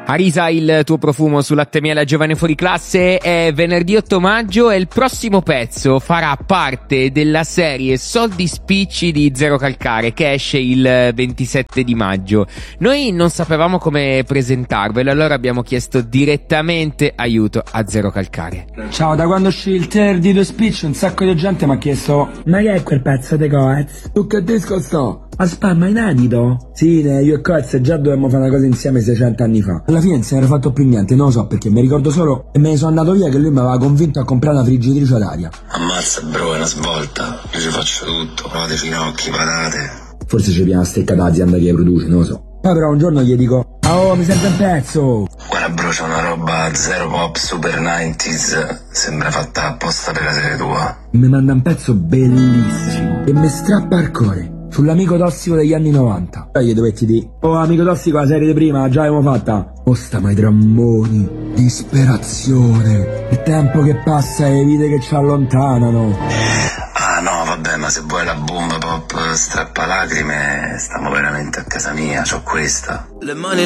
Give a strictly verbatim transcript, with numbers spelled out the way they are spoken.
Arisa, il tuo profumo su Latte Miele Giovane Fuori Classe. È venerdì otto maggio e il prossimo pezzo farà parte della serie Soldi Spicci di Zero Calcare, che esce il ventisette di maggio. Noi non sapevamo come presentarvelo, allora abbiamo chiesto direttamente aiuto a Zero Calcare. Ciao, da quando uscì il trailer di due Spicci un sacco di gente mi ha chiesto: ma che è quel pezzo di Coez? Tu che disco sto? A spamma inedito? Sì, ne, io e Coez già dovevamo fare una cosa insieme seicento anni fa. Alla fine non se ne era fatto più niente, non lo so perché, mi ricordo solo e me ne sono andato via che lui mi aveva convinto a comprare una friggitrice d'aria. Ammazza bro, è una svolta. Io ci faccio tutto, provate finocchi, patate. Forse ci piace una stecca d'azienda che produce, non lo so. Poi però un giorno gli dico: oh, mi serve un pezzo. Guarda bro, c'è una roba zero pop super novanta, sembra fatta apposta per la serie tua. Mi manda un pezzo bellissimo e mi strappa il cuore. Sull'amico tossico degli anni novanta. Poi gli dovetti dire: oh, amico tossico, la serie di prima già l'abbiamo fatta. Oh, sta mai drammoni, disperazione, il tempo che passa e le vite che ci allontanano. Ah no, vabbè, ma se vuoi la bomba pop strappa lacrime, stiamo veramente a casa mia, c'ho questa. Le mani